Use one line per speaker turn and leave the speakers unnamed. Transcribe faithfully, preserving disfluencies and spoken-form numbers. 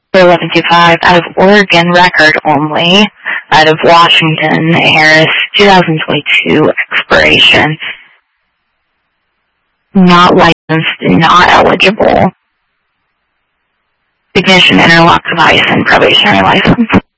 eleven twenty-five, out of Oregon record only, out of Washington, Harris, twenty twenty-two expiration, not licensed, not eligible, ignition, interlock device, and probationary license.